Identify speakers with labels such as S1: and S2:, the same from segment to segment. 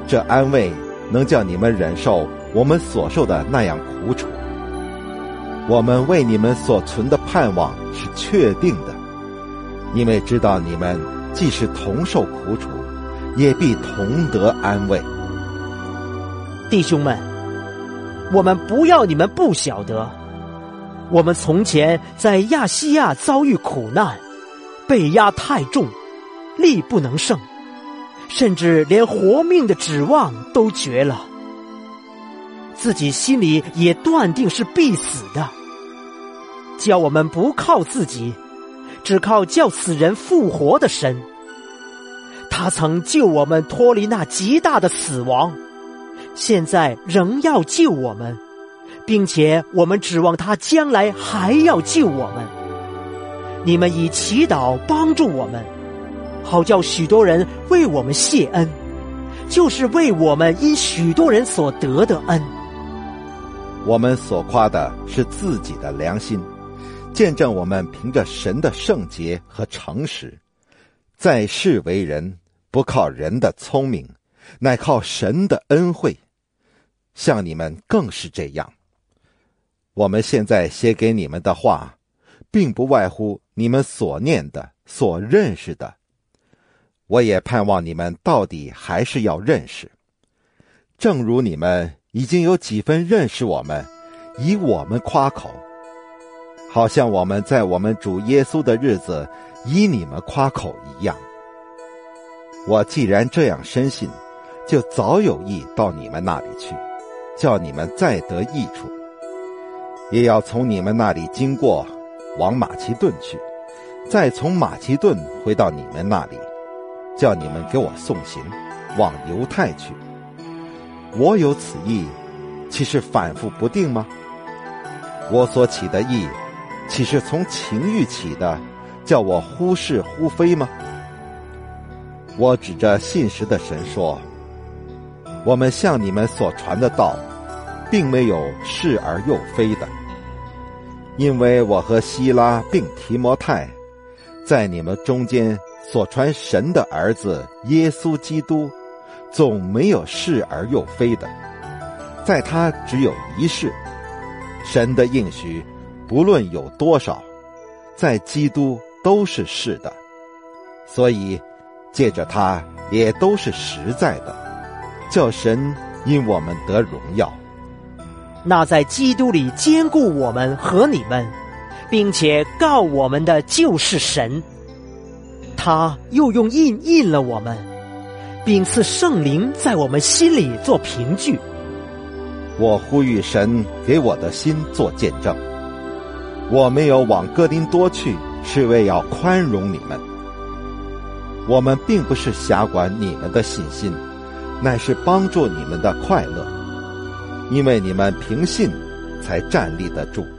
S1: 这安慰能叫你们忍受我们所受的那样苦楚。我们为你们所存的盼望是确定的，因为知道你们既是同受苦楚，也必同得安慰。
S2: 弟兄们，我们不要你们不晓得，我们从前在亚细亚遭遇苦难，被压太重，力不能胜，甚至连活命的指望都绝了，自己心里也断定是必死的，叫我们不靠自己，只靠叫死人复活的神。他曾救我们脱离那极大的死亡，现在仍要救我们，并且我们指望他将来还要救我们。你们以祈祷帮助我们，好叫许多人为我们谢恩，就是为我们因许多人所得的恩。
S1: 我们所夸的是自己的良心，见证我们凭着神的圣洁和诚实，在世为人，不靠人的聪明，乃靠神的恩惠。像你们更是这样。我们现在写给你们的话，并不外乎你们所念的、所认识的。我也盼望你们到底还是要认识，正如你们已经有几分认识我们，以我们夸口，好像我们在我们主耶稣的日子以你们夸口一样。我既然这样深信，就早有意到你们那里去，叫你们再得益处，也要从你们那里经过，往马其顿去，再从马其顿回到你们那里，叫你们给我送行，往犹太去。我有此意，岂是反复不定吗？我所起的意，岂是从情欲起的，叫我忽是忽非吗？我指着信实的神说，我们向你们所传的道，并没有是而又非的，因为我和希拉并提摩太，在你们中间所传神的儿子耶稣基督，总没有是而又非的，在他只有一是。神的应许不论有多少，在基督都是是的，所以借着他也都是实在的，叫神因我们得荣耀。
S2: 那在基督里坚固我们和你们，并且告我们的就是神，他又用印了我们，并赐圣灵在我们心里做凭据。
S1: 我呼吁神给我的心做见证，我没有往哥林多去，是为要宽容你们。我们并不是辖管你们的信心，乃是帮助你们的快乐，因为你们凭信才站立得住。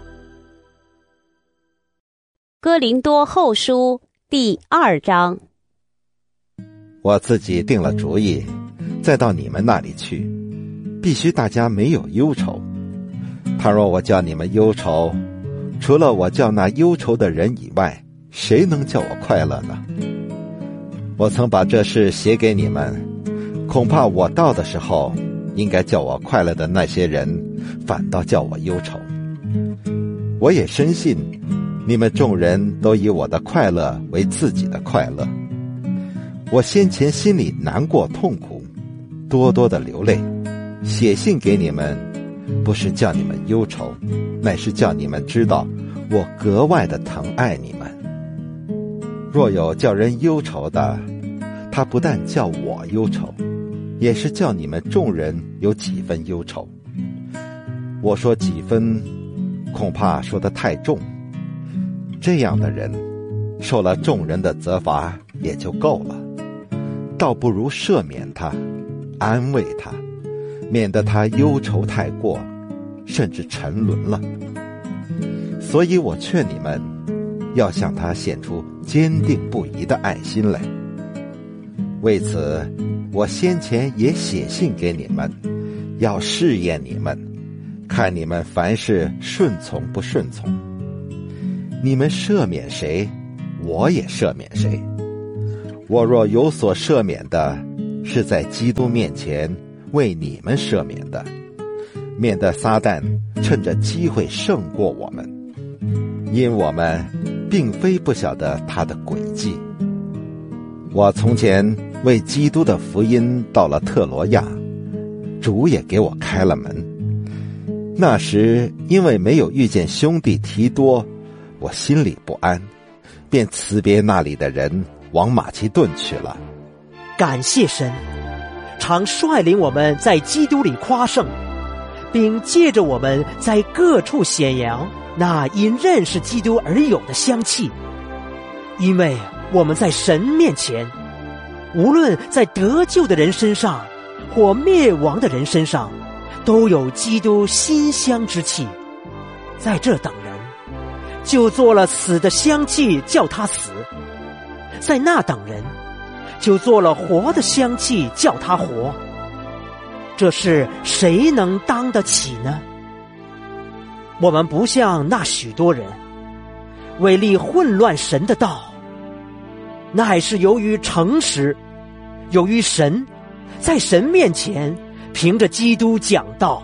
S3: 哥林多后书第2章。
S1: 我自己定了主意，再到你们那里去，必须大家没有忧愁。倘若我叫你们忧愁，除了我叫那忧愁的人以外，谁能叫我快乐呢？我曾把这事写给你们，恐怕我到的时候，应该叫我快乐的那些人，反倒叫我忧愁。我也深信，你们众人都以我的快乐为自己的快乐。我先前心里难过痛苦，多多的流泪，写信给你们，不是叫你们忧愁，乃是叫你们知道我格外的疼爱你们。若有叫人忧愁的，他不但叫我忧愁，也是叫你们众人有几分忧愁。我说几分，恐怕说得太重。这样的人，受了众人的责罚也就够了，倒不如赦免他，安慰他，免得他忧愁太过，甚至沉沦了。所以我劝你们，要向他显出坚定不移的爱心来。为此，我先前也写信给你们，要试验你们，看你们凡事顺从不顺从。你们赦免谁，我也赦免谁。我若有所赦免的， 是在基督面前为你们赦免的，免得撒旦趁着机会胜过我们，因我们并非不晓得他的诡计。我从前为基督的福音到了特罗亚，主也给我开了门。那时因为没有遇见兄弟提多，我心里不安，便辞别那里的人，往马其顿去了。
S2: 感谢神，常率领我们在基督里夸胜，并借着我们在各处显扬那因认识基督而有的香气。因为我们在神面前，无论在得救的人身上或灭亡的人身上，都有基督馨香之气。在这等人，就做了死的香气叫他死；在那等人，就做了活的香气叫他活。这事谁能当得起呢？我们不像那许多人，为利混乱神的道，乃是由于诚实，由于神，在神面前凭着基督讲道。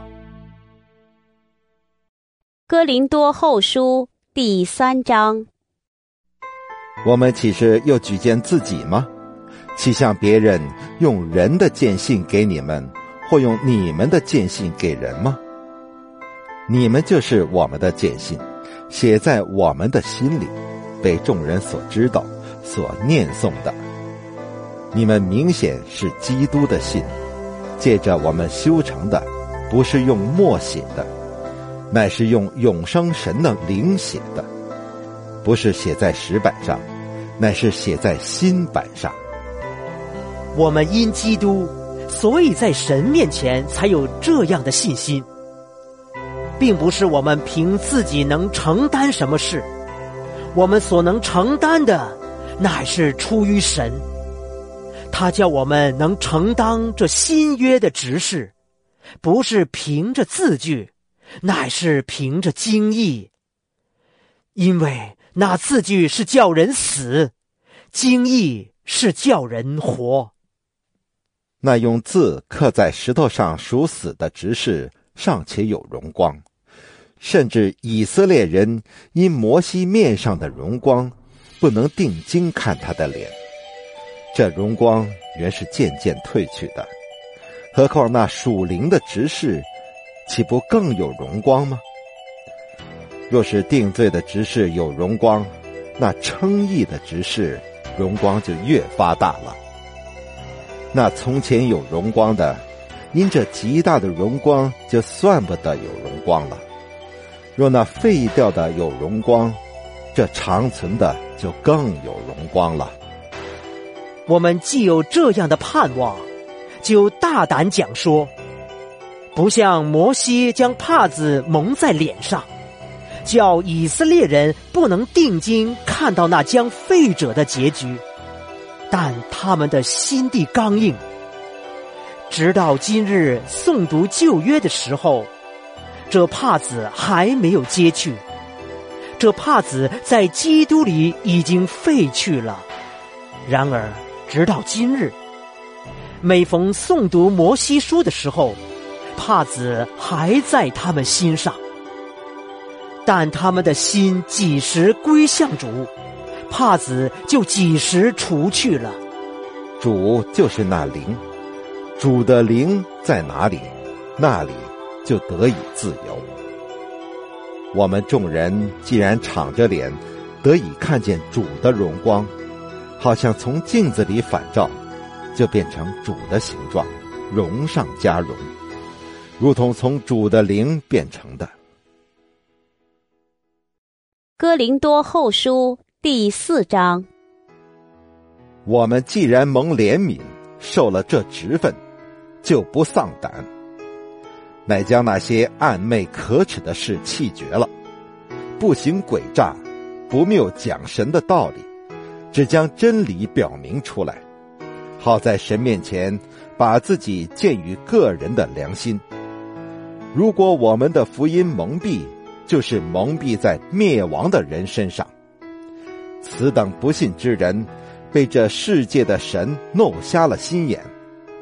S3: 哥林多后书第3章。
S1: 我们岂是又举荐自己吗？岂像别人用人的荐信给你们，或用你们的荐信给人吗？你们就是我们的荐信，写在我们的心里，被众人所知道，所念诵的。你们明显是基督的信，借着我们修成的，不是用墨写的，乃是用永生神的灵写的，不是写在石板上，乃是写在心板上。
S2: 我们因基督，所以在神面前才有这样的信心，并不是我们凭自己能承担什么事，我们所能承担的，乃是出于神。他叫我们能承当这新约的职事，不是凭着字句，乃是凭着经意。因为那字句是叫人死，经意是叫人活。
S1: 那用字刻在石头上属死的执事尚且有荣光，甚至以色列人因摩西面上的荣光，不能定睛看他的脸，这荣光原是渐渐褪去的。何况那属灵的执事，岂不更有荣光吗？若是定罪的执事有荣光，那称义的执事荣光就越发大了。那从前有荣光的，因这极大的荣光，就算不得有荣光了。若那废掉的有荣光，这长存的就更有荣光了。
S2: 我们既有这样的盼望，就大胆讲说，不像摩西将帕子蒙在脸上，叫以色列人不能定睛看到那将废者的结局，但他们的心地刚硬。直到今日诵读旧约的时候，这帕子还没有揭去，这帕子在基督里已经废去了。然而直到今日，每逢诵读摩西书的时候，帕子还在他们心上。但他们的心几时归向主，帕子就几时除去了。
S1: 主就是那灵，主的灵在哪里，那里就得以自由。我们众人既然敞着脸，得以看见主的荣光，好像从镜子里反照，就变成主的形状，荣上加荣，如同从主的灵变成的。
S3: 哥林多后书第4章。
S1: 我们既然蒙怜悯，受了这职分，就不丧胆，乃将那些暗昧可耻的事弃绝了，不行诡诈，不谬讲神的道理，只将真理表明出来，好在神面前把自己鉴于个人的良心。如果我们的福音蒙蔽，就是蒙蔽在灭亡的人身上。此等不信之人，被这世界的神弄瞎了心眼，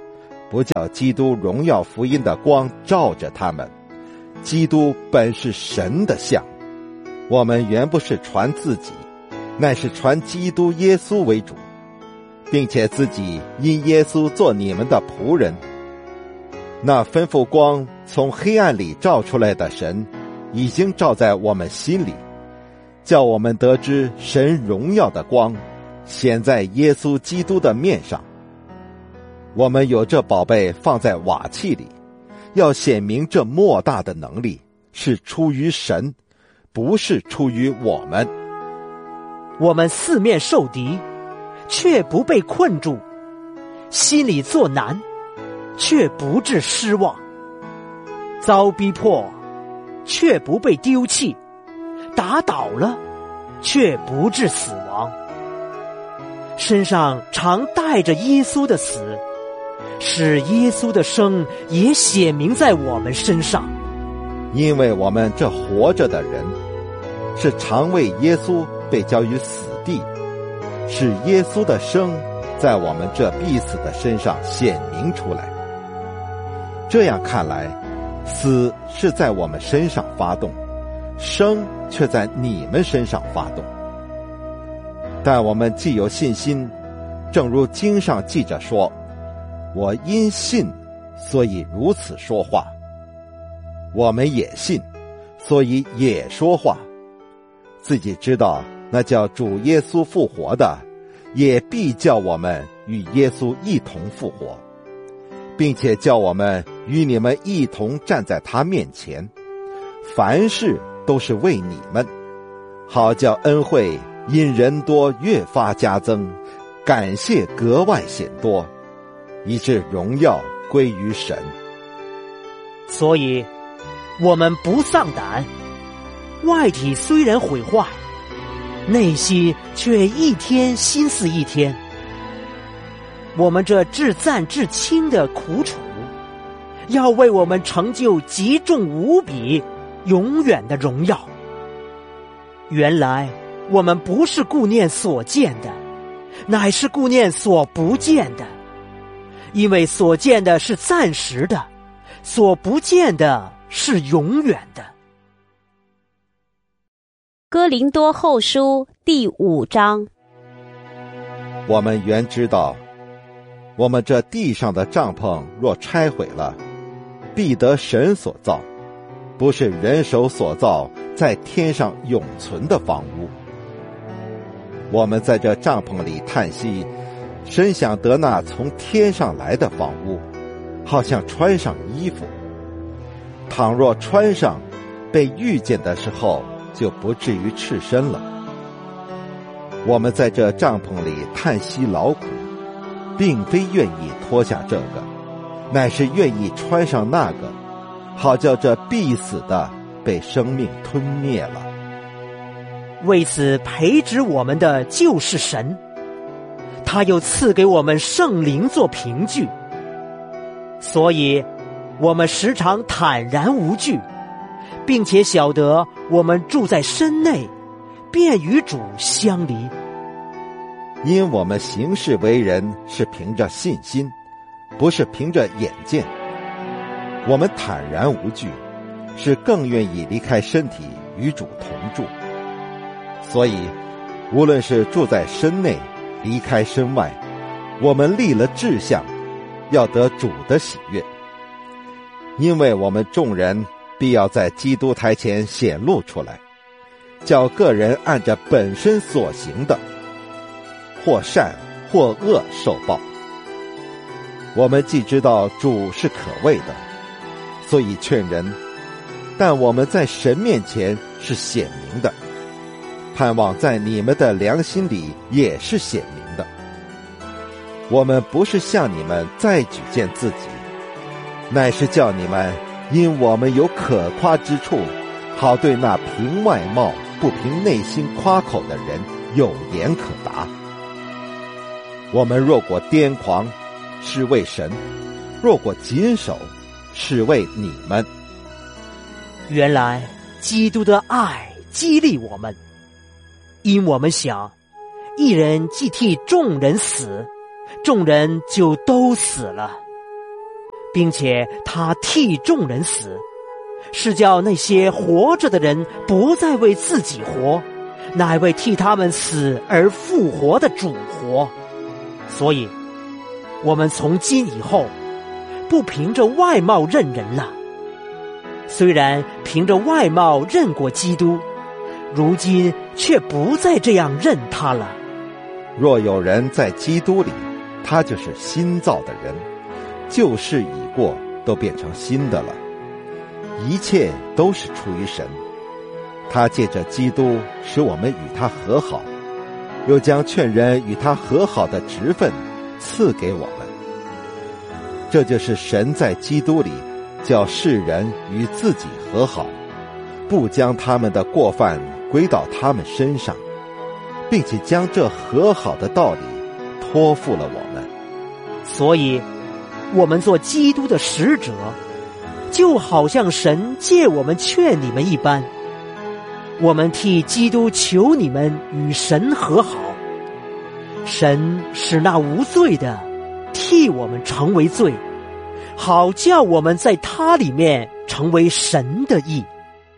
S1: 不叫基督荣耀福音的光照着他们。基督本是神的像，我们原不是传自己，乃是传基督耶稣为主，并且自己因耶稣做你们的仆人。那吩咐光从黑暗里照出来的神，已经照在我们心里，叫我们得知神荣耀的光显在耶稣基督的面上。我们有这宝贝放在瓦器里，要显明这莫大的能力是出于神，不是出于我们。
S2: 我们四面受敌，却不被困住；心里作难，却不致失望；遭逼迫，却不被丢弃；打倒了，却不致死亡。身上常带着耶稣的死，使耶稣的生也显明在我们身上。
S1: 因为我们这活着的人，是常为耶稣被交于死地，使耶稣的生在我们这必死的身上显明出来。这样看来，死是在我们身上发动，生却在你们身上发动。但我们既有信心，正如经上记着说，我因信，所以如此说话。我们也信，所以也说话。自己知道那叫主耶稣复活的，也必叫我们与耶稣一同复活，并且叫我们与你们一同站在他面前。凡事都是为你们，好叫恩惠因人多越发加增，感谢格外显多，以致荣耀归于神。
S2: 所以我们不丧胆，外体虽然毁坏，内心却一天心似一天。我们这至暂至轻的苦楚，要为我们成就极重无比永远的荣耀。原来我们不是顾念所见的，乃是顾念所不见的，因为所见的是暂时的，所不见的是永远的。
S3: 哥林多后书第5章。
S1: 我们原知道，我们这地上的帐篷若拆毁了，必得神所造，不是人手所造，在天上永存的房屋。我们在这帐篷里叹息，深想得那从天上来的房屋，好像穿上衣服。倘若穿上，被遇见的时候，就不至于赤身了。我们在这帐篷里叹息劳苦，并非愿意脱下这个，乃是愿意穿上那个，好叫这必死的被生命吞灭了。
S2: 为此培植我们的就是神，他又赐给我们圣灵做凭据，所以我们时常坦然无惧，并且晓得我们住在身内，便与主相离。
S1: 因我们行事为人是凭着信心，不是凭着眼见。我们坦然无惧，是更愿意离开身体与主同住。所以无论是住在身内，离开身外，我们立了志向，要得主的喜悦。因为我们众人必要在基督台前显露出来，叫个人按着本身所行的，或善或恶受报。我们既知道主是可畏的，所以劝人，但我们在神面前是显明的，盼望在你们的良心里也是显明的。我们不是向你们再举荐自己，乃是叫你们因我们有可夸之处，好对那凭外貌不凭内心夸口的人有言可答。我们若果癫狂，是为神；若果谨守，是为你们。
S2: 原来基督的爱激励我们，因我们想，一人既替众人死，众人就都死了。 并且他替众人死，是叫那些活着的人不再为自己活，乃为替他们死而复活的主活。所以我们从今以后不凭着外貌认人了。虽然凭着外貌认过基督，如今却不再这样认他了。
S1: 若有人在基督里，他就是新造的人，旧事已过，都变成新的了。一切都是出于神，他借着基督使我们与他和好，又将劝人与他和好的职分赐给我们。这就是神在基督里叫世人与自己和好，不将他们的过犯归到他们身上，并且将这和好的道理托付了我们。
S2: 所以我们做基督的使者，就好像神借我们劝你们一般。我们替基督求你们与神和好，神使那无罪的替我们成为罪，好叫我们在他里面成为神的义。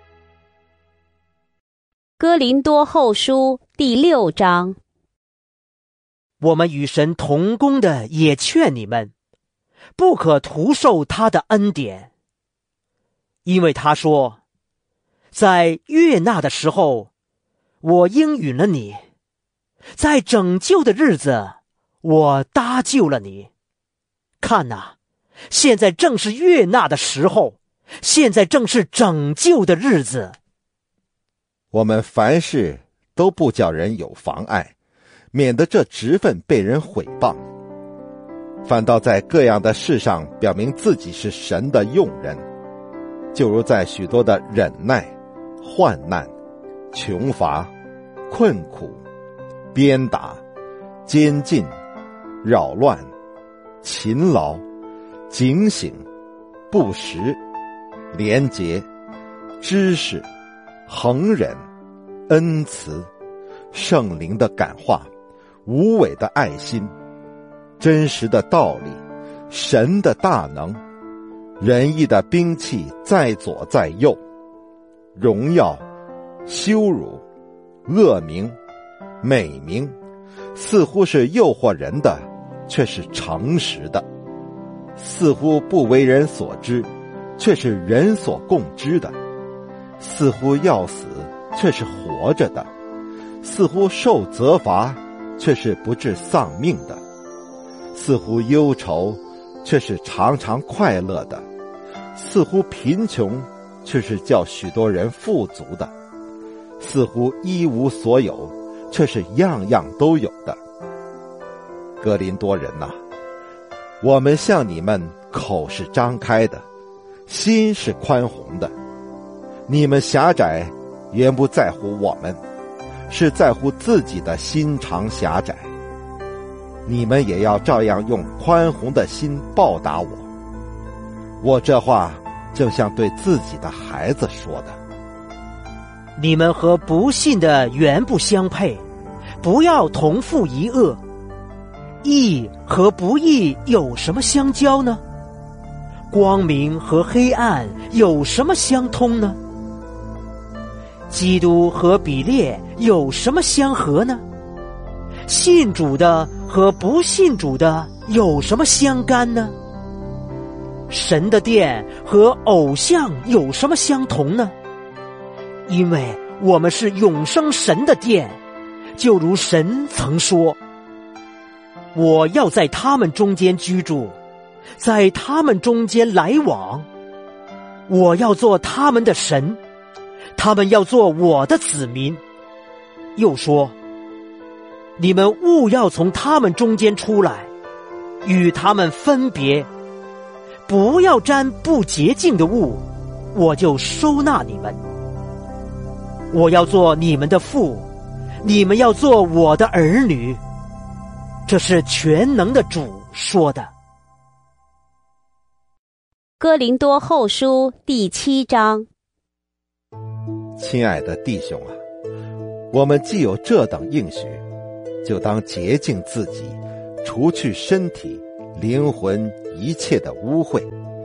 S3: 哥林多后书第6章。
S2: 我们与神同工的也劝你们，不可徒受他的恩典。因为他说，在悦纳的时候，我应允了你；在拯救的日子，我搭救了你。看哪，现在正是悦纳的时候，现在正是拯救的日子。
S1: 我们凡事都不叫人有妨碍，免得这职分被人毁谤，反倒在各样的事上表明自己是神的用人，就如在许多的忍耐、患难、穷乏、困苦、鞭打、监禁、扰乱、勤劳、警醒、不时、廉洁、知识、恒忍、恩慈、圣灵的感化、无伪的爱心、真实的道理、神的大能、仁义的兵器在左在右，荣耀、羞辱、恶名、美名，似乎是诱惑人的，却是诚实的；似乎不为人所知，却是人所共知的；似乎要死，却是活着的；似乎受责罚，却是不致丧命的；似乎忧愁，却是常常快乐的；似乎贫穷，却是叫许多人富足的；似乎一无所有，却是样样都有的。哥林多人哪，我们向你们口是张开的，心是宽宏的。你们狭窄，原不在乎我们，是在乎自己的心肠狭窄。你们也要照样用宽宏的心报答我。我这话正像对自己的孩子说的。
S2: 你们和不信的原不相配，不要同负一恶。义和不义有什么相交呢？光明和黑暗有什么相通呢？基督和比列有什么相合呢？信主的和不信主的有什么相干呢？神的殿和偶像有什么相同呢？因为我们是永生神的殿，就如神曾说，我要在他们中间居住，在他们中间来往，我要做他们的神，他们要做我的子民。又说，你们务要从他们中间出来，与他们分别，不要沾不洁净的物，我就收纳你们。我要做你们的父，你们要做我的儿女。这是全能的主说的。
S3: 哥林多后书第7章。
S1: 亲爱的弟兄啊，我们既有这等应许，就当洁净自己，除去身体、灵魂一切的污秽，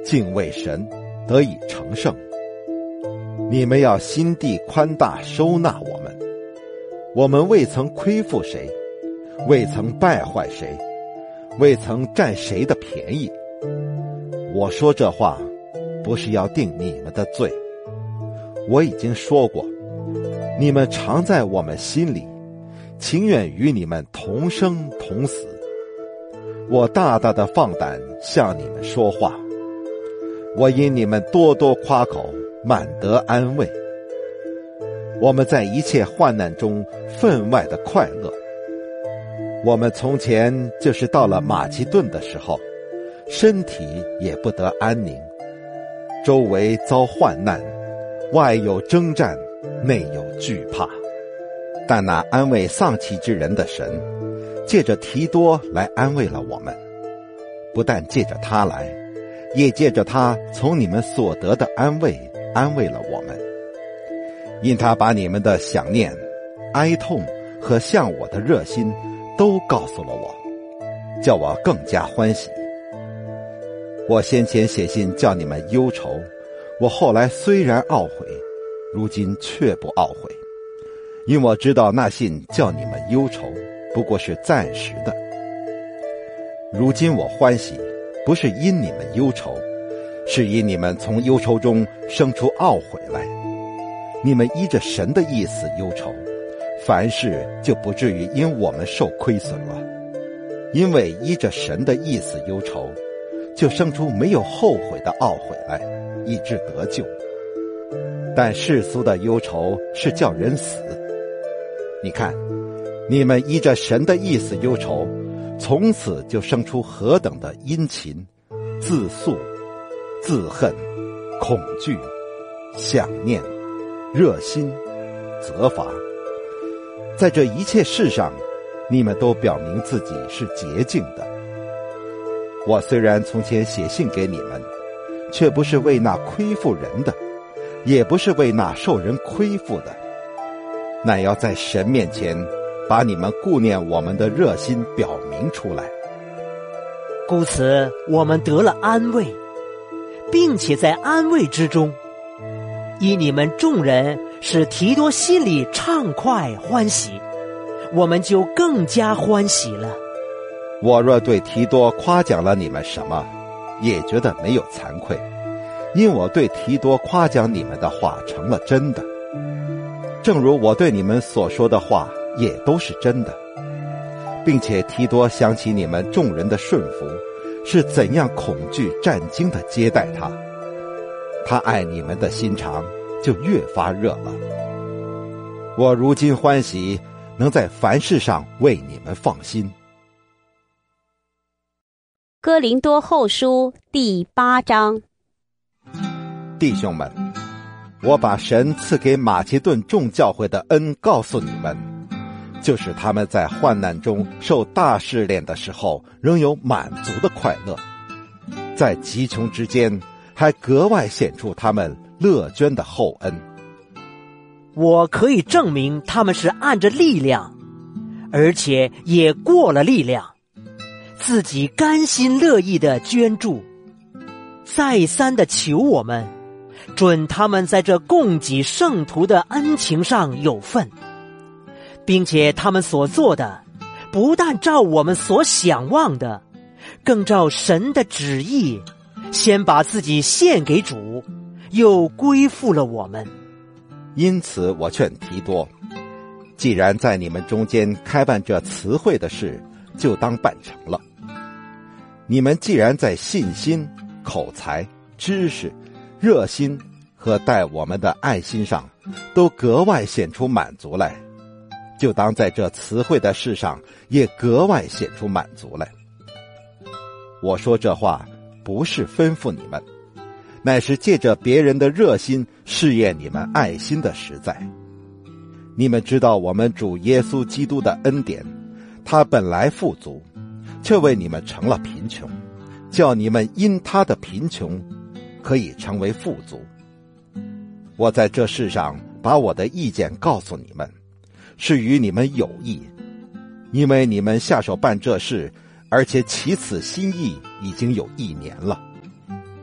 S1: 敬畏神，得以成圣。你们要心地宽大，收纳我们。我们未曾亏负谁，未曾败坏谁，未曾占谁的便宜。我说这话，不是要定你们的罪。我已经说过，你们常在我们心里，情愿与你们同生同死。我大大的放胆向你们说话，我因你们多多夸口，满得安慰。我们在一切患难中分外的快乐。我们从前就是到了马其顿的时候，身体也不得安宁，周围遭患难，外有征战，内有惧怕。但那安慰丧气之人的神，借着提多来安慰了我们。不但借着他来，也借着他从你们所得的安慰，安慰了我们。因他把你们的想念、哀痛和向我的热心都告诉了我，叫我更加欢喜。我先前写信叫你们忧愁，我后来虽然懊悔，如今却不懊悔，因我知道那信叫你们忧愁，不过是暂时的。如今我欢喜，不是因你们忧愁，是因你们从忧愁中生出懊悔来。你们依着神的意思忧愁，凡事就不至于因我们受亏损了。因为依着神的意思忧愁，就生出没有后悔的懊悔来，以致得救。但世俗的忧愁是叫人死。你看，你们依着神的意思忧愁，从此就生出何等的殷勤、自诉、自恨、恐惧、想念、热心、责罚。在这一切事上，你们都表明自己是洁净的。我虽然从前写信给你们，却不是为那亏负人的，也不是为那受人亏负的，乃要在神面前把你们顾念我们的热心表明出来。
S2: 故此我们得了安慰，并且在安慰之中，因你们众人使提多心里畅快欢喜，我们就更加欢喜了。
S1: 我若对提多夸奖了你们什么，也觉得没有惭愧，因我对提多夸奖你们的话成了真的，正如我对你们所说的话也都是真的，并且提多想起你们众人的顺服，是怎样恐惧战惊的接待他，他爱你们的心肠就越发热了。我如今欢喜，能在凡事上为你们放心。
S3: 哥林多后书第8章。
S1: 弟兄们，我把神赐给马其顿众教会的恩告诉你们，就是他们在患难中受大试炼的时候，仍有满足的快乐，在极穷之间还格外显出他们乐捐的厚恩。
S2: 我可以证明他们是按着力量，而且也过了力量，自己甘心乐意的捐助，再三的求我们，准他们在这供给圣徒的恩情上有份，并且他们所做的，不但照我们所想望的，更照神的旨意，先把自己献给主，又归附了我们。
S1: 因此我劝提多，既然在你们中间开办这词汇的事，就当办成了。你们既然在信心、口才、知识、热心和待我们的爱心上，都格外显出满足来，就当在这词汇的事上也格外显出满足来。我说这话不是吩咐你们，乃是借着别人的热心试验你们爱心的实在。你们知道我们主耶稣基督的恩典，他本来富足，却为你们成了贫穷，叫你们因他的贫穷可以成为富足。我在这世上把我的意见告诉你们，是与你们有益，因为你们下手办这事，而且起此心意已经有1年了。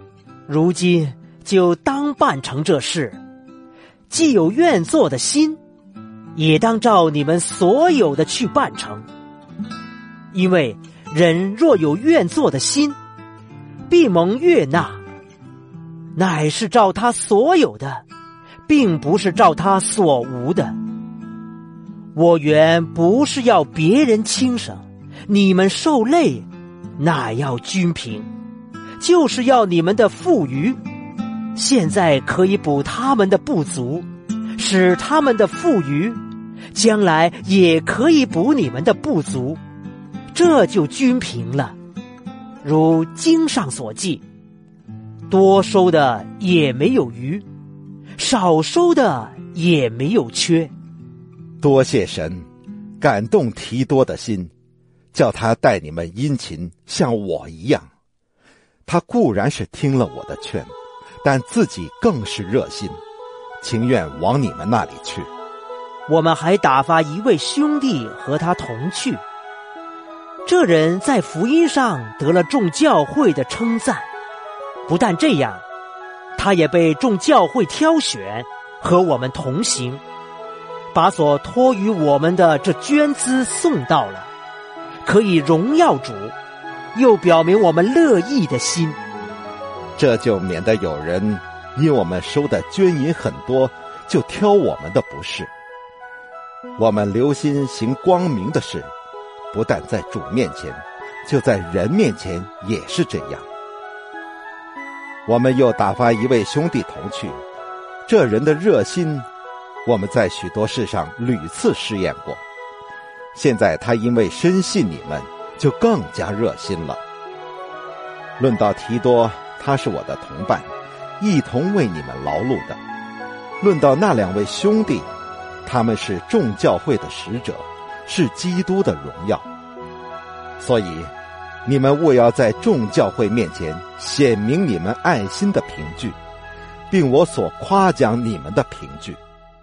S2: 如今就当办成这事，既有愿做的心，也当照你们所有的去办成。因为人若有愿做的心，必蒙悦纳，乃是照他所有的，并不是照他所无的。我原不是要别人轻省，你们受累，乃要均平，就是要你们的富余，现在可以补他们的不足，使他们的富余，将来也可以补你们的不足，这就均平了。如经上所记，多收的也没有余，少收的也没有缺。
S1: 多谢神感动提多的心，叫他待你们殷勤，像我一样。他固然是听了我的劝，但自己更是热心，情愿往你们那里去。
S2: 我们还打发一位兄弟和他同去，这人在福音上得了众教会的称赞。不但这样，他也被众教会挑选，和我们同行，把所托于我们的这捐资送到了，可以荣耀主，又表明我们乐意的心。
S1: 这就免得有人因我们收的捐银很多，就挑我们的不是。我们留心行光明的事，不但在主面前，就在人面前也是这样。我们又打发一位兄弟同去，这人的热心，我们在许多事上屡次试验过。现在他因为深信你们，就更加热心了。论到提多，他是我的同伴，一同为你们劳碌的。论到那两位兄弟，他们是众教会的使者，是基督的荣耀。所以你们务要在众教会面前显明你们爱心的凭据，并我所夸奖你们的凭据。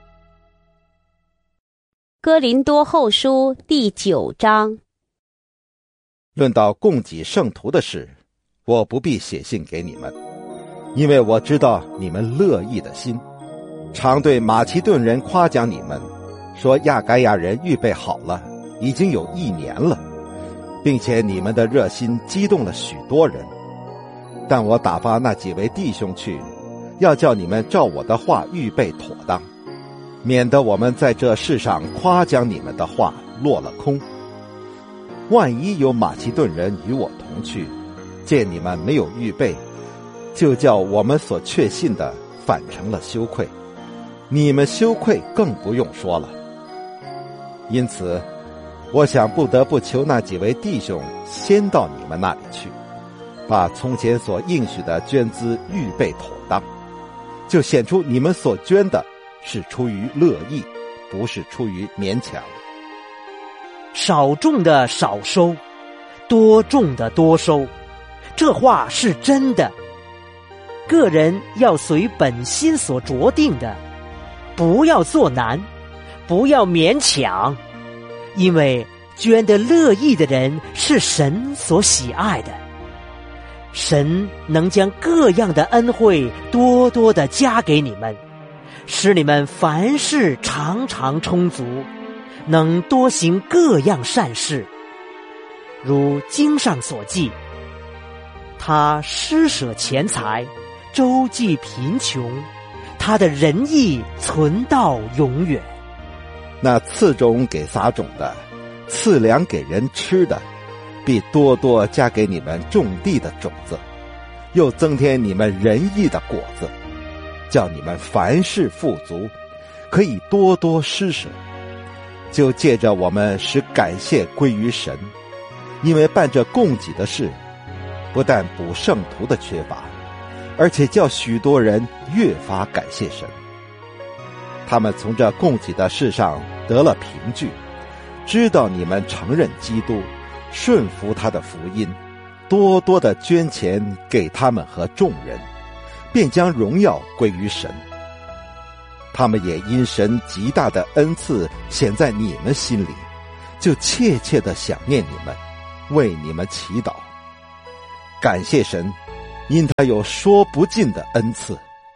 S3: 哥林多后书第9章。
S1: 论到供给圣徒的事，我不必写信给你们，因为我知道你们乐意的心，常对马其顿人夸奖你们，说亚该亚人预备好了，已经有1年了，并且你们的热心激动了许多人。但我打发那几位弟兄去，要叫你们照我的话预备妥当，免得我们在这世上夸奖你们的话落了空。万一有马其顿人与我同去，见你们没有预备，就叫我们所确信的反成了羞愧，你们羞愧更不用说了。因此我想不得不求那几位弟兄先到你们那里去，把从前所应许的捐资预备妥当，就显出你们所捐的是出于乐意，不是出于勉强。
S2: 少种的少收，多种的多收，这话是真的。个人要随本心所酌定的，不要做难，不要勉强，因为捐得乐意的人是神所喜爱的。神能将各样的恩惠多多的加给你们，使你们凡事常常充足，能多行各样善事。如经上所记，他施舍钱财，周济贫穷，他的仁义存到永远。
S1: 那赐种给撒种的，赐粮给人吃的，必多多加给你们种地的种子，又增添你们仁义的果子，叫你们凡事富足，可以多多施舍。就借着我们使感谢归于神，因为办这供给的事，不但补圣徒的缺乏，而且叫许多人越发感谢神。他们从这供给的事上得了凭据，知道你们承认基督，顺服他的福音，多多的捐钱给他们和众人，便将荣耀归于神。他们也因神极大的恩赐显在你们心里，就切切的想念你们，为你们祈祷。感谢神， 因他有说不尽的恩赐。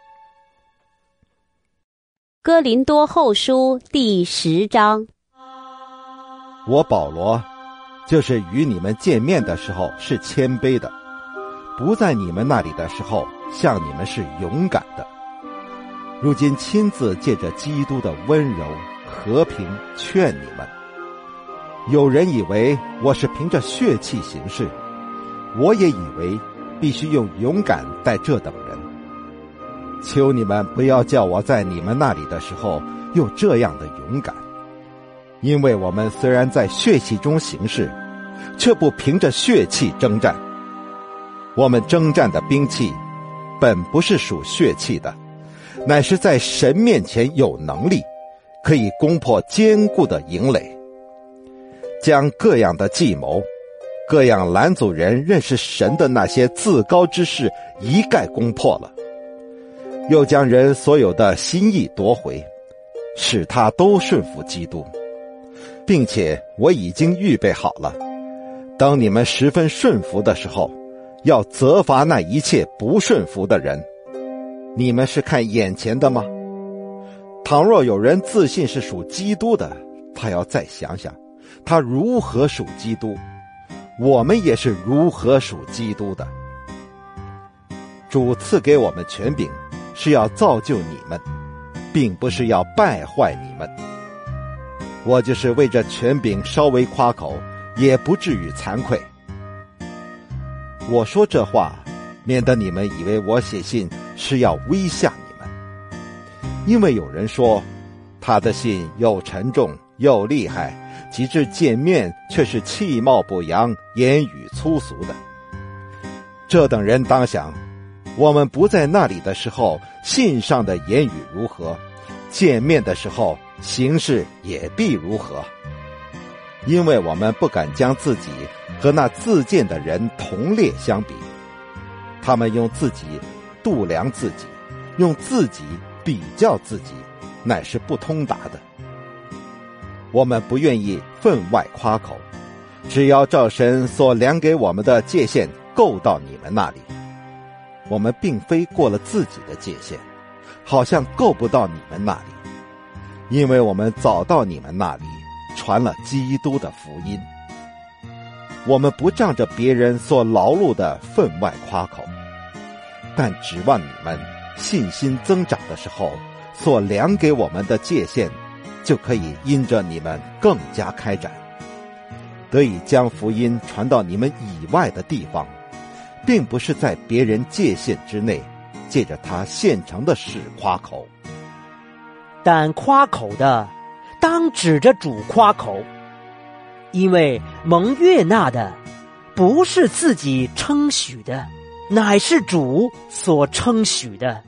S3: 哥林多后书第10章。
S1: 我保罗，就是与你们见面的时候是谦卑的，不在你们那里的时候，向你们是勇敢的。如今亲自借着基督的温柔和平劝你们。有人以为我是凭着血气行事，我也以为必须用勇敢待这等人。求你们不要叫我在你们那里的时候有这样的勇敢，因为我们虽然在血气中行事，却不凭着血气征战。我们征战的兵器本不是属血气的，乃是在神面前有能力，可以攻破坚固的营垒，将各样的计谋，各样拦阻人认识神的那些自高之事一概攻破了，又将人所有的心意夺回，使他都顺服基督。并且我已经预备好了，当你们十分顺服的时候，要责罚那一切不顺服的人。你们是看眼前的吗？倘若有人自信是属基督的，他要再想想他如何属基督，我们也是如何属基督的。主赐给我们权柄，是要造就你们，并不是要败坏你们。我就是为这权柄稍微夸口，也不至于惭愧。我说这话，免得你们以为我写信是要威吓你们。因为有人说，他的信又沉重又厉害，及至见面却是气貌不扬，言语粗俗的。这等人当想，我们不在那里的时候，信上的言语如何，见面的时候行事也必如何。因为我们不敢将自己和那自荐的人同列相比，他们用自己度量自己，用自己比较自己，乃是不通达的。我们不愿意分外夸口，只要照神所量给我们的界限够到你们那里。我们并非过了自己的界限，好像够不到你们那里，因为我们早到你们那里传了基督的福音。我们不仗着别人所劳碌的分外夸口，但指望你们信心增长的时候，所量给我们的界限就可以因着你们更加开展，得以将福音传到你们以外的地方，并不是在别人界限之内，借着他现成的事夸口。
S2: 但夸口的，当指着主夸口，因为蒙悦纳的，不是自己称许的，乃是主所称许的。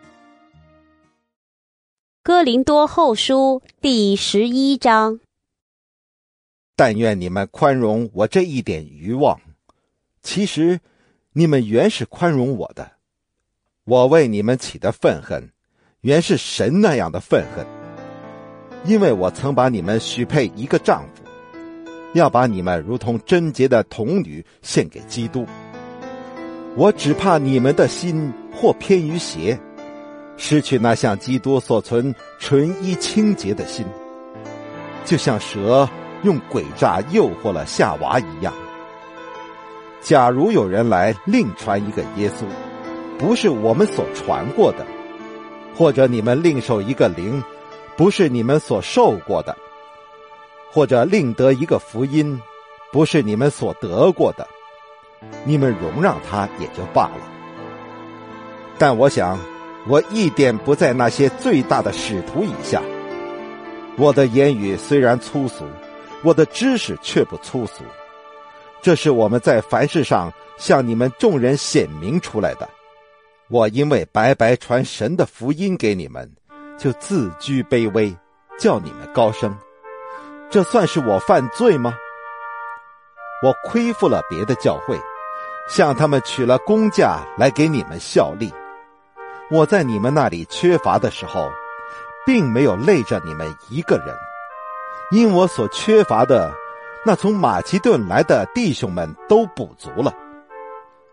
S3: 哥林多后书第11章。
S1: 但愿你们宽容我这一点愚妄，其实你们原是宽容我的。我为你们起的愤恨，原是神那样的愤恨，因为我曾把你们许配一个丈夫，要把你们如同贞洁的童女献给基督。我只怕你们的心或偏于邪，失去那像基督所存纯一清洁的心，就像蛇用诡诈诱惑了夏娃一样。假如有人来另传一个耶稣，不是我们所传过的，或者你们另受一个灵，不是你们所受过的，或者另得一个福音，不是你们所得过的，你们容让他也就罢了。但我想，我一点不在那些最大的使徒以下。我的言语虽然粗俗，我的知识却不粗俗。这是我们在凡事上向你们众人显明出来的。我因为白白传神的福音给你们，就自居卑微，叫你们高升。这算是我犯罪吗？我亏负了别的教会，向他们取了工价来给你们效力。我在你们那里缺乏的时候，并没有累着你们一个人，因我所缺乏的，那从马其顿来的弟兄们都补足了。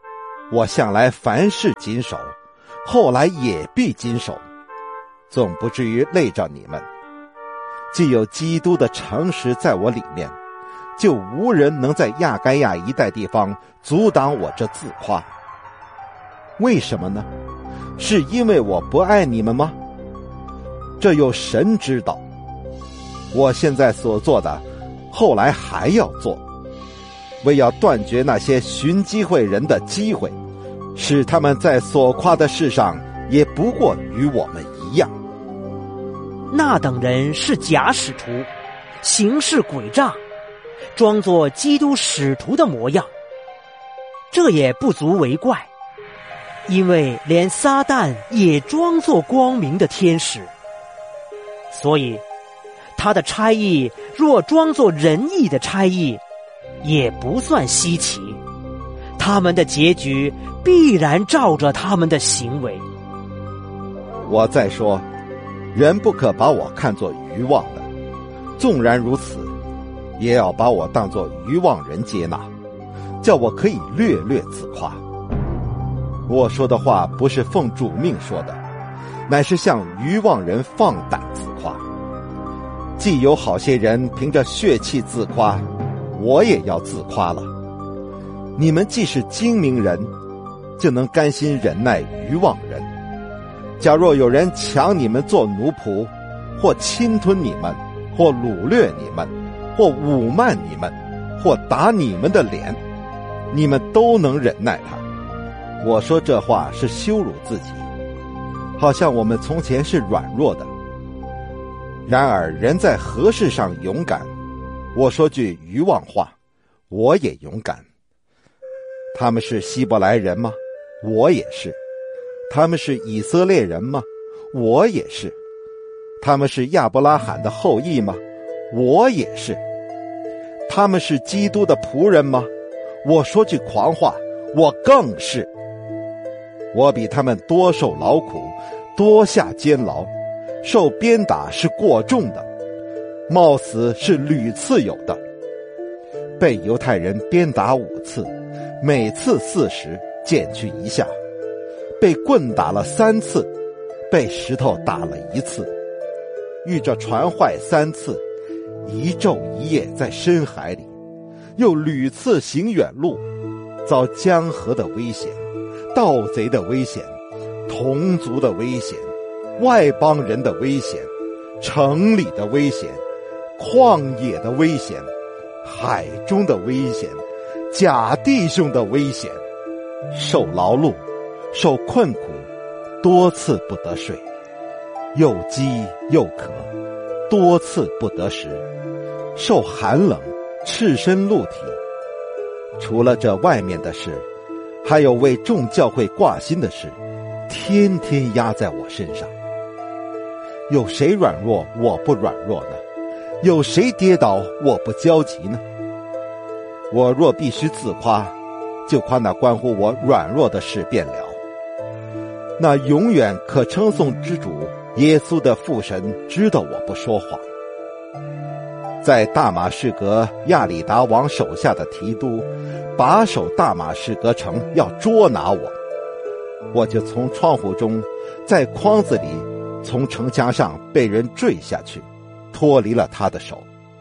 S1: 我向来凡事谨守，后来也必谨守，总不至于累着你们。既有基督的诚实在我里面，就无人能在亚该亚一带地方阻挡我这自夸。为什么呢？是因为我不爱你们吗？这有神知道。我现在所做的，后来还要做，为要断绝那些寻机会人的机会，使他们在所夸的事上也不过与我们一样。
S2: 那等人是假使徒，行事诡诈，装作基督使徒的模样。这也不足为怪，因为连撒旦也装作光明的天使。所以他的差役若装作仁义的差役，也不算稀奇，他们的结局必然照着他们的行为。
S1: 我再说，人不可把我看作愚妄的，纵然如此，也要把我当作愚妄人接纳，叫我可以略略自夸。我说的话不是奉主命说的，乃是向愚妄人放胆自夸。既有好些人凭着血气自夸，我也要自夸了。你们既是精明人，就能甘心忍耐愚妄人。假若有人抢你们做奴仆，或侵吞你们，或掳掠你们，或侮慢你们，或打你们的脸，你们都能忍耐他。我说这话是羞辱自己，好像我们从前是软弱的。然而人在何事上勇敢？我说句愚妄话，我也勇敢。他们是希伯来人吗？我也是。他们是以色列人吗？我也是。他们是亚伯拉罕的后裔吗？我也是。他们是基督的仆人吗？我说句狂话，我更是。我比他们多受劳苦，多下监牢，受鞭打是过重的，冒死是屡次有的。被犹太人鞭打5次，每次40，减去1下。被棍打了3次，被石头打了1次。遇着船坏3次，一昼一夜在深海里，又屡次行远路，遭江河的危险，盗贼的危险，同族的危险，外邦人的危险，城里的危险，旷野的危险，海中的危险，假弟兄的危险，受劳碌，受困苦，多次不得水，又饥又渴，多次不得食，受寒冷，赤身露体。除了这外面的事，还有为众教会挂心的事，天天压在我身上。有谁软弱我不软弱呢？有谁跌倒我不焦急呢？我若必须自夸，就夸那关乎我软弱的事便了。那永远可称颂之主耶稣的父神知道我不说谎。在大马士革亚里达王手下的提督把守大马士革城，要捉拿我，我就从窗户中，在筐子里，从城墙上被人坠下去，脱离了他的手。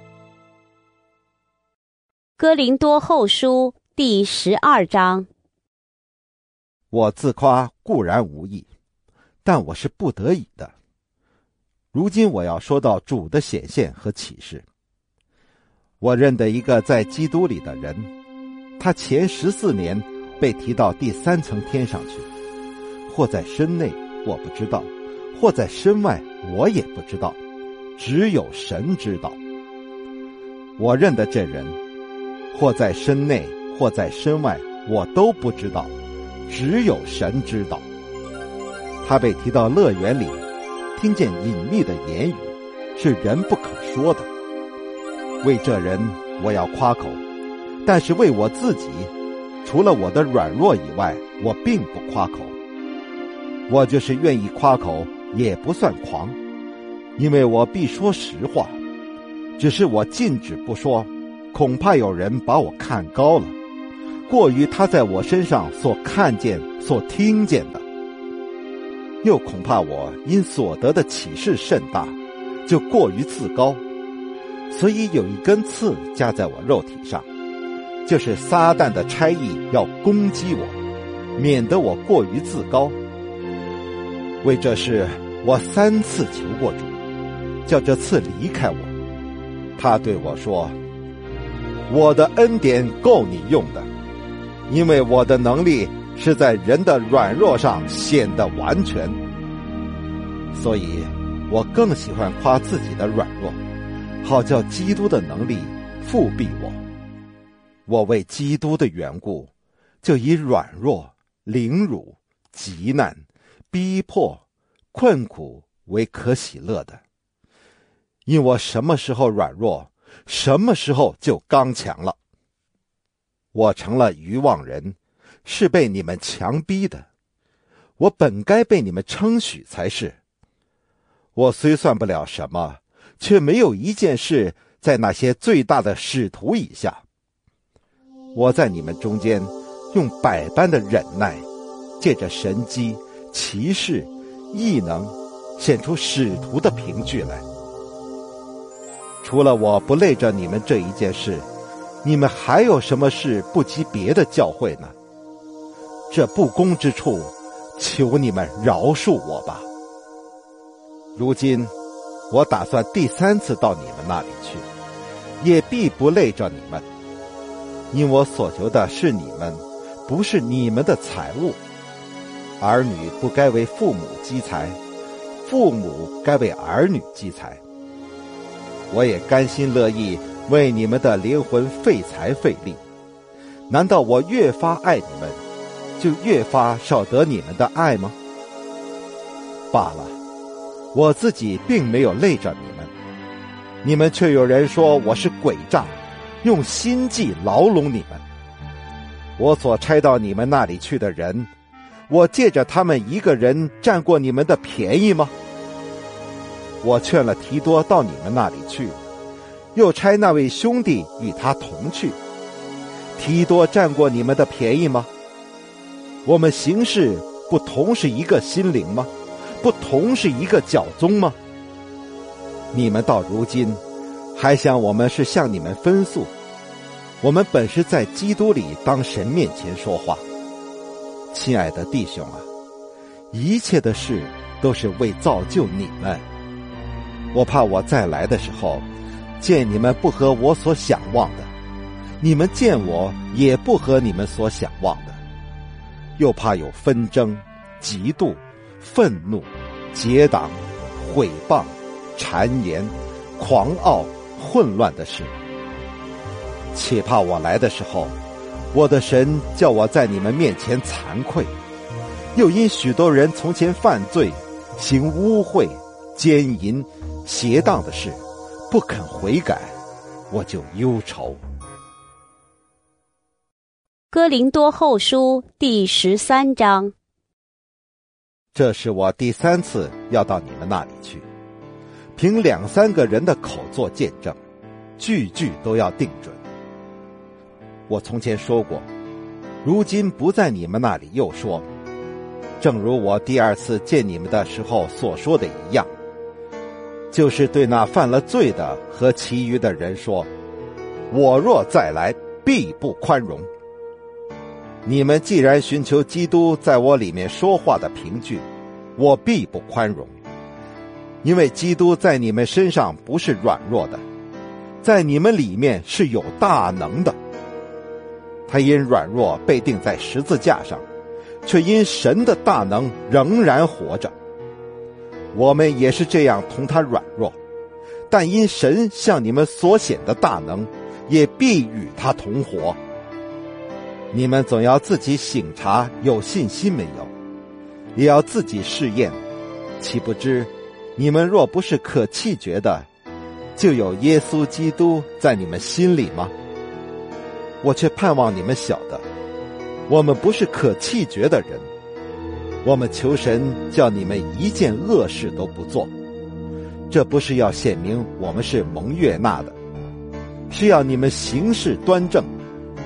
S3: 哥林多后书第12章。
S1: 我自夸固然无益，但我是不得已的。如今我要说到主的显现和启示。我认得一个在基督里的人，他前14年被提到第3层天上去，或在身内我不知道，或在身外我也不知道，只有神知道。我认得这人，或在身内或在身外我都不知道，只有神知道。他被提到乐园里，听见隐秘的言语，是人不可说的。为这人我要夸口，但是为我自己，除了我的软弱以外，我并不夸口。我就是愿意夸口，也不算狂，因为我必说实话。只是我禁止不说，恐怕有人把我看高了。 过于他在我身上所看见、所听见的。又恐怕我因所得的启示甚大，就过于自高，所以有一根刺加在我肉体上，就是撒旦的差役要攻击我，免得我过于自高。为这事，我3次求过主，叫这刺离开我。他对我说：我的恩典够你用的，因为我的能力是在人的软弱上显得完全。所以我更喜欢夸自己的软弱，好叫基督的能力复庇我。我为基督的缘故，就以软弱、凌辱、急难、逼迫、困苦为可喜乐的。因我什么时候软弱，什么时候就刚强了。我成了愚妄人，是被你们强逼的，我本该被你们称许才是。我虽算不了什么，却没有一件事在那些最大的使徒以下。我在你们中间用百般的忍耐，借着神机、奇事、异能，显出使徒的凭据来。除了我不累着你们这一件事，你们还有什么事不及别的教会呢？这不公之处，求你们饶恕我吧。如今我打算第3次到你们那里去，也必不累着你们，因我所求的是你们，不是你们的财物。儿女不该为父母积财，父母该为儿女积财。我也甘心乐意为你们的灵魂费财费力。难道我越发爱你们，就越发少得你们的爱吗？罢了，我自己并没有累着你们，你们却有人说我是诡诈，用心计牢笼你们。我所差到你们那里去的人，我借着他们一个人占过你们的便宜吗？我劝了提多到你们那里去，又差那位兄弟与他同去，提多占过你们的便宜吗？我们行事不同是一个心灵吗？不同是一个教宗吗？你们到如今还想我们是向你们分诉？我们本是在基督里当神面前说话。亲爱的弟兄啊，一切的事都是为造就你们。我怕我再来的时候，见你们不合我所想望的，你们见我也不合你们所想望的，又怕有纷争、嫉妒、愤怒、结党、毁谤、谗言、狂傲、混乱的事。且怕我来的时候，我的神叫我在你们面前惭愧，又因许多人从前犯罪，行污秽、奸淫、邪荡的事，不肯悔改，我就忧愁。
S3: 哥林多后书第13章。
S1: 这是我第3次要到你们那里去，凭2、3个人的口作见证，句句都要定准。我从前说过，如今不在你们那里又说，正如我第2次见你们的时候所说的一样，就是对那犯了罪的和其余的人说，我若再来，必不宽容。你们既然寻求基督在我里面说话的凭据，我必不宽容。因为基督在你们身上不是软弱的，在你们里面是有大能的。他因软弱被钉在十字架上，却因神的大能仍然活着。我们也是这样同他软弱，但因神向你们所显的大能，也必与他同活。你们总要自己省察有信心没有，也要自己试验，岂不知你们若不是可弃绝的，就有耶稣基督在你们心里吗？我却盼望你们晓得，我们不是可弃绝的人。我们求神叫你们一件恶事都不做，这不是要显明我们是蒙悦纳的，是要你们行事端正，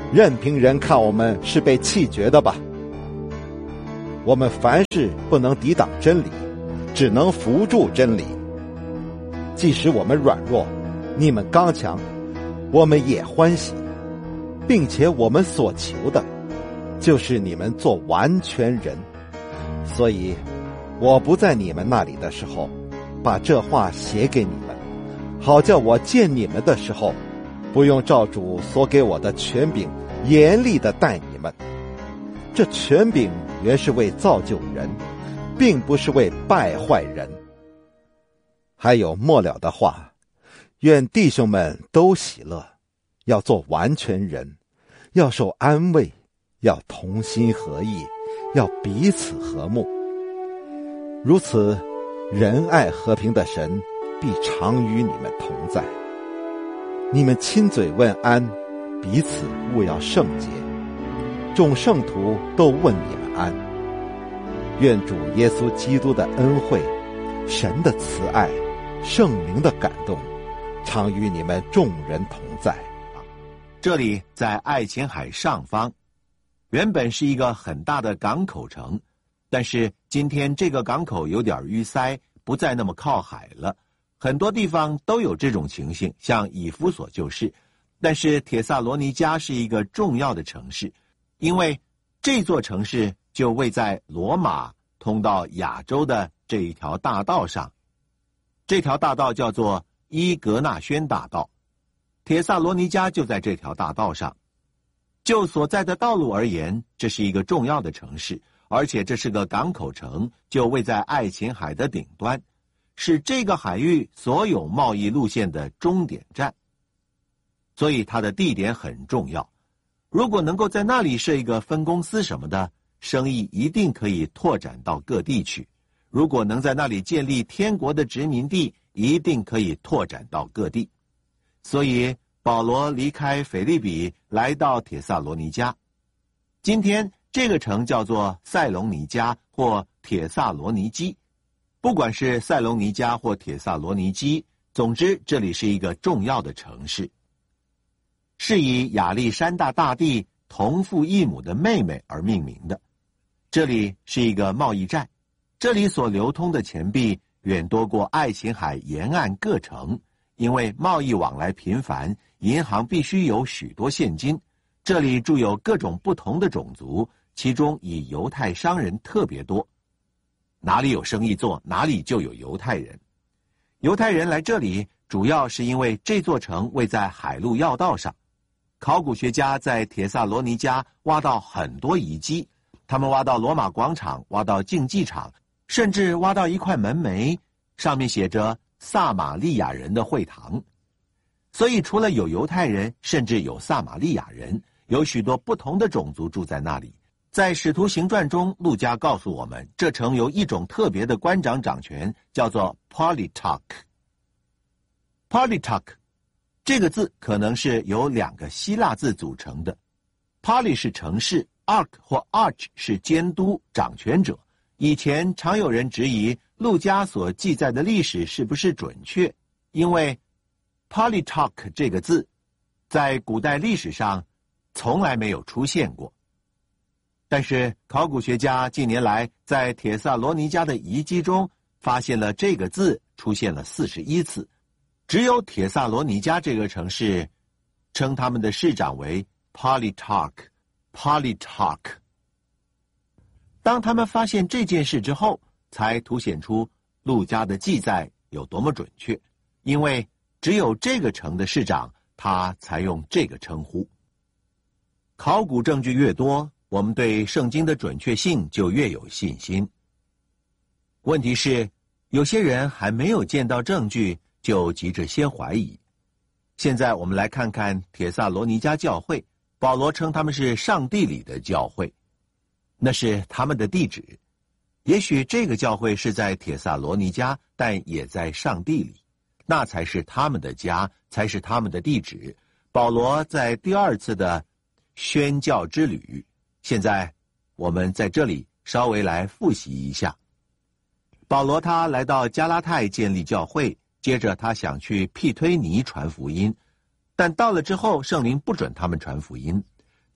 S1: 任凭人看我们是被弃绝的吧。我们凡事不能抵挡真理，只能扶助真理。即使我们软弱，你们刚强，我们也欢喜，并且我们所求的，就是你们做完全人。所以我不在你们那里的时候，把这话写给你们，好叫我见你们的时候，不用照主所给我的权柄严厉地待你们。这权柄原是为造就人，并不是为败坏人。还有末了的话，愿弟兄们都喜乐，要做完全人，要受安慰，要同心合意，要彼此和睦。如此，仁爱和平的神必常与你们同在。你们亲嘴问安，彼此务要圣洁。众圣徒都问你们安。愿主耶稣基督的恩惠、神的慈爱、圣灵的感动，常与你们众人同在。
S4: 这里在爱琴海上方，原本是一个很大的港口城，但是今天这个港口有点淤塞，不再那么靠海了。很多地方都有这种情形，像以弗所就是。但是帖撒罗尼迦是一个重要的城市，因为这座城市就位在罗马通到亚洲的这一条大道上。这条大道叫做伊格纳宣大道，帖撒罗尼迦就在这条大道上。就所在的道路而言，这是一个重要的城市，而且这是个港口城，就位在爱琴海的顶端，是这个海域所有贸易路线的终点站。所以它的地点很重要，如果能够在那里设一个分公司什么的，生意一定可以拓展到各地去。如果能在那里建立天国的殖民地，一定可以拓展到各地。所以保罗离开腓立比，来到帖撒罗尼迦。今天这个城叫做塞隆尼迦或帖撒罗尼基，不管是塞隆尼迦或帖撒罗尼基，总之这里是一个重要的城市，是以亚历山大大帝同父异母的妹妹而命名的。这里是一个贸易站，这里所流通的钱币远多过爱琴海沿岸各城，因为贸易往来频繁，银行必须有许多现金。这里住有各种不同的种族，其中以犹太商人特别多。哪里有生意做，哪里就有犹太人。犹太人来这里主要是因为这座城位在海路要道上。考古学家在帖撒罗尼迦挖到很多遗迹，他们挖到罗马广场，挖到竞技场，甚至挖到一块门楣，上面写着撒玛利亚人的会堂。所以除了有犹太人，甚至有撒玛利亚人，有许多不同的种族住在那里。在使徒行传中，路加告诉我们，这城由一种特别的官长掌权，叫做 Politarch。Politarch 这个字可能是由两个希腊字组成的， Poly 是城市， Arch 或 Arch 是监督掌权者。以前常有人质疑路加所记载的历史是不是准确，因为 Politarch 这个字在古代历史上从来没有出现过。但是考古学家近年来在帖撒罗尼迦的遗迹中发现了这个字出现了41次，只有帖撒罗尼迦这个城市称他们的市长为 Politarch。 当他们发现这件事之后，才凸显出路加的记载有多么准确，因为只有这个城的市长他才用这个称呼。考古证据越多，我们对圣经的准确性就越有信心。问题是，有些人还没有见到证据就急着先怀疑。现在我们来看看帖撒罗尼迦教会，保罗称他们是上帝里的教会，那是他们的地址。也许这个教会是在帖撒罗尼迦，但也在上帝里，那才是他们的家，才是他们的地址。保罗在第二次的宣教之旅，现在我们在这里稍微来复习一下。保罗他来到加拉太建立教会，接着他想去庇推尼传福音，但到了之后圣灵不准他们传福音，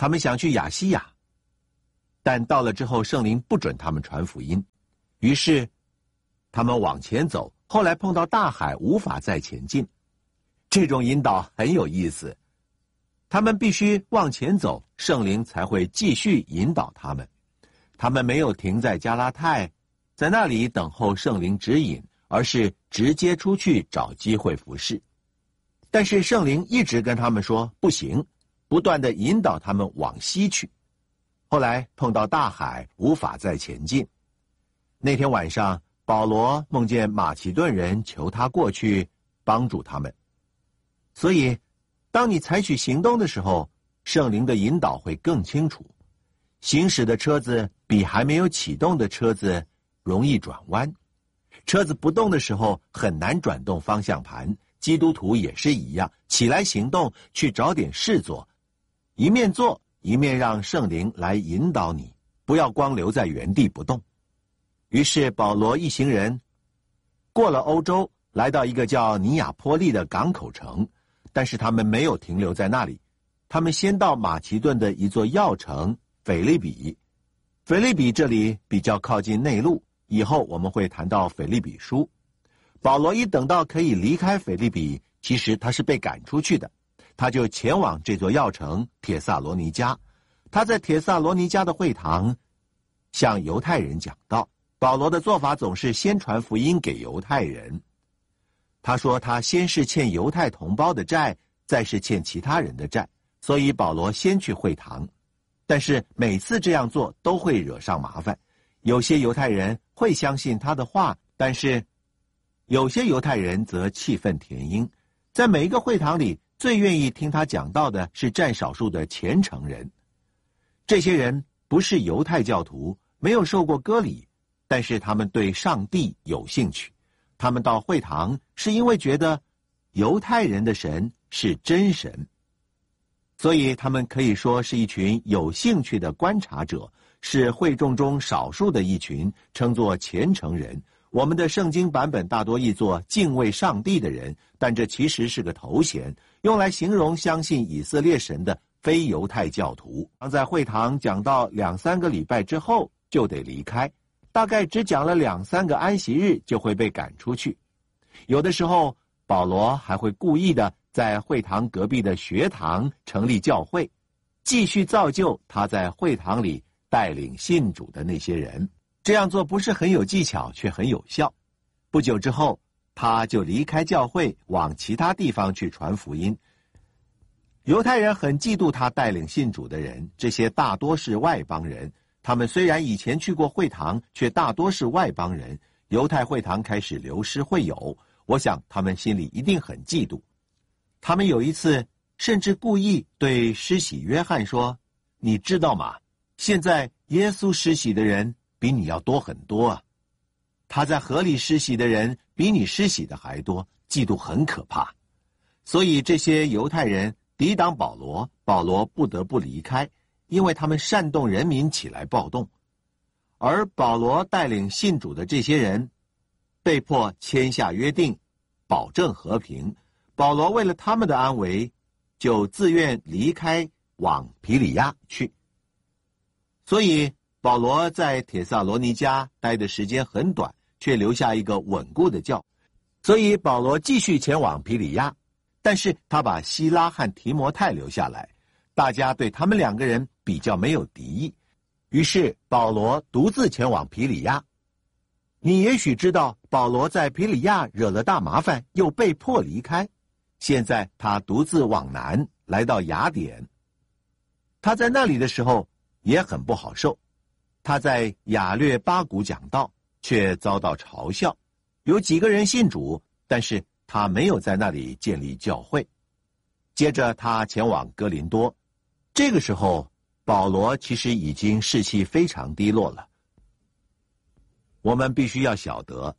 S4: 他们想去亚细亚，但到了之后，圣灵不准他们传福音，于是他们往前走，后来碰到大海，无法再前进。这种引导很有意思，他们必须往前走，圣灵才会继续引导他们。他们没有停在加拉太，在那里等候圣灵指引，而是直接出去找机会服事。但是圣灵一直跟他们说不行，不断地引导他们往西去。后来碰到大海，无法再前进。那天晚上，保罗梦见马其顿人求他过去帮助他们。所以当你采取行动的时候，圣灵的引导会更清楚。行驶的车子比还没有启动的车子容易转弯，车子不动的时候很难转动方向盘。基督徒也是一样，起来行动，去找点事做，一面做一面让圣灵来引导你，不要光留在原地不动。于是保罗一行人过了欧洲，来到一个叫尼亚波利的港口城，但是他们没有停留在那里，他们先到马其顿的一座要城腓立比。腓立比这里比较靠近内陆，以后我们会谈到腓立比书。保罗一等到可以离开腓立比，其实他是被赶出去的，他就前往这座要城帖撒罗尼迦。他在帖撒罗尼迦的会堂向犹太人讲道。保罗的做法总是先传福音给犹太人。他说他先是欠犹太同胞的债，再是欠其他人的债，所以保罗先去会堂。但是每次这样做都会惹上麻烦，有些犹太人会相信他的话，但是有些犹太人则气愤填膺。在每一个会堂里，最愿意听他讲道的是占少数的虔诚人。这些人不是犹太教徒，没有受过割礼，但是他们对上帝有兴趣。他们到会堂是因为觉得犹太人的神是真神，所以他们可以说是一群有兴趣的观察者，是会众中少数的一群，称作虔诚人。我们的圣经版本大多译作敬畏上帝的人，但这其实是个头衔，用来形容相信以色列神的非犹太教徒。在会堂讲到2-3个礼拜之后就得离开，大概只讲了2-3个安息日就会被赶出去。有的时候保罗还会故意的在会堂隔壁的学堂成立教会，继续造就他在会堂里带领信主的那些人。这样做不是很有技巧，却很有效。不久之后，他就离开教会，往其他地方去传福音。犹太人很嫉妒他带领信主的人，这些大多是外邦人。他们虽然以前去过会堂，却大多是外邦人。犹太会堂开始流失会友，我想他们心里一定很嫉妒。他们有一次甚至故意对施洗约翰说：“你知道吗？现在耶稣施洗的人比你要多很多啊！他在河里施洗的人比你施洗的还多，嫉妒很可怕。”所以这些犹太人抵挡保罗，保罗不得不离开，因为他们煽动人民起来暴动。而保罗带领信主的这些人被迫签下约定，保证和平。保罗为了他们的安危，就自愿离开，往庇里亚去。所以保罗在帖撒罗尼迦待的时间很短，却留下一个稳固的教。所以保罗继续前往庇里亚，但是他把希拉和提摩太留下来，大家对他们2个人比较没有敌意。于是保罗独自前往庇里亚。你也许知道，保罗在庇里亚惹了大麻烦，又被迫离开。现在他独自往南，来到雅典。他在那里的时候也很不好受。他在亚略巴谷讲道，却遭到嘲笑。有几个人信主，但是他没有在那里建立教会。接着他前往哥林多。这个时候保罗其实已经士气非常低落了。我们必须要晓得，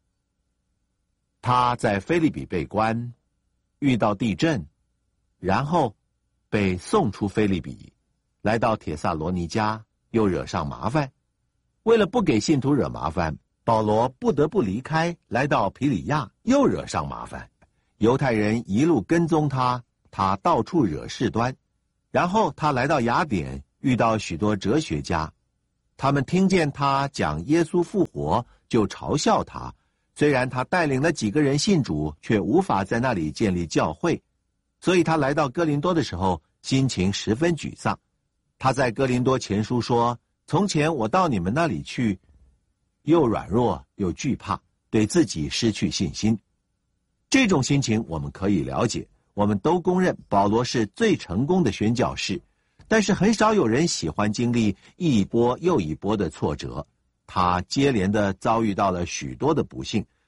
S4: 他在腓立比被关，遇到地震，然后被送出腓立比，来到帖撒罗尼迦，又惹上麻烦。为了不给信徒惹麻烦，保罗不得不离开，来到庇里亚，又惹上麻烦。犹太人一路跟踪他，他到处惹事端。 然后他来到雅典，遇到许多哲学家，他们听见他讲耶稣复活，就嘲笑他。虽然他带领了几个人信主，却无法在那里建立教会，所以他来到哥林多的时候，心情十分沮丧。他在哥林多前书说：从前我到你们那里去，又软弱又惧怕，对自己失去信心。这种心情我们可以了解，我们都公认保罗是最成功的宣教士，但是很少有人喜欢经历一波又一波的挫折。他接连的遭遇到了许多的不幸，